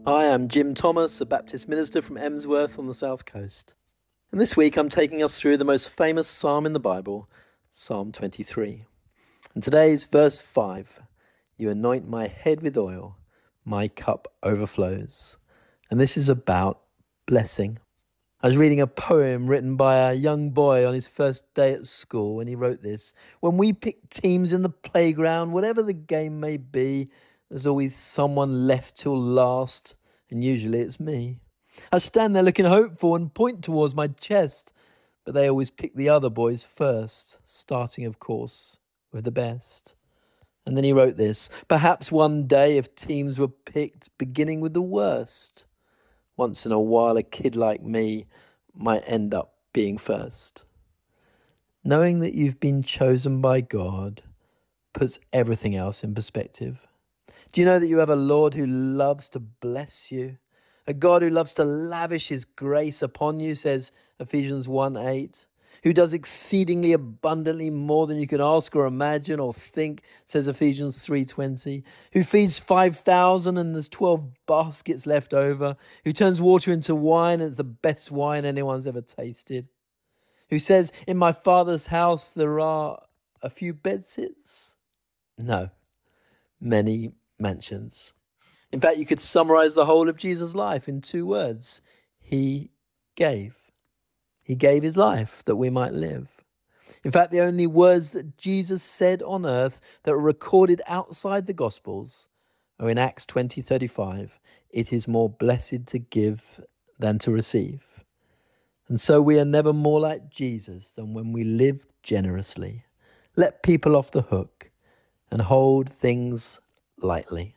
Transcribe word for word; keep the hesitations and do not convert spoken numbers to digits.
Hi, I'm Jim Thomas, a Baptist minister from Emsworth on the South Coast. And this week I'm taking us through the most famous psalm in the Bible, Psalm twenty-three. And today's verse five, "You anoint my head with oil, my cup overflows." And this is about blessing. I was reading a poem written by a young boy on his first day at school, and he wrote this: "When we pick teams in the playground, whatever the game may be, there's always someone left till last, and usually it's me. I stand there looking hopeful and point towards my chest, but they always pick the other boys first, starting, of course, with the best." And then he wrote this: "Perhaps one day if teams were picked beginning with the worst, once in a while a kid like me might end up being first." Knowing that you've been chosen by God puts everything else in perspective. Do you know that you have a Lord who loves to bless you? A God who loves to lavish his grace upon you, says Ephesians one eight. Who does exceedingly abundantly more than you can ask or imagine or think, says Ephesians three twenty. Who feeds five thousand and there's twelve baskets left over. Who turns water into wine and it's the best wine anyone's ever tasted. Who says, "In my Father's house there are a few bedsits." No, many mansions. In fact, you could summarize the whole of Jesus' life in two words: he gave. He gave his life that we might live. In fact, the only words that Jesus said on earth that are recorded outside the Gospels are in Acts twenty thirty-five. "It is more blessed to give than to receive." And so we are never more like Jesus than when we live generously, let people off the hook, and hold things lightly.